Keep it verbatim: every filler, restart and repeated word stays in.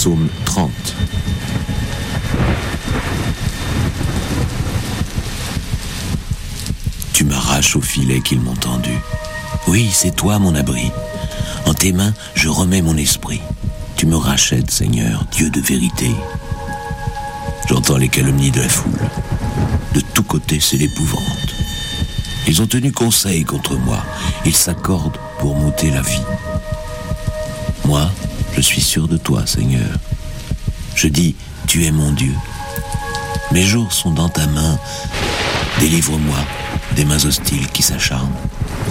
Psaume trente. Tu m'arraches au filet qu'ils m'ont tendu. Oui, c'est toi mon abri. En tes mains, je remets mon esprit. Tu me rachètes, Seigneur, Dieu de vérité. J'entends les calomnies de la foule. De tous côtés, c'est l'épouvante. Ils ont tenu conseil contre moi. Ils s'accordent pour m'ôter la vie. Moi, je suis sûr de toi, Seigneur. Je dis, tu es mon Dieu. Mes jours sont dans ta main. Délivre-moi des mains hostiles qui s'acharnent.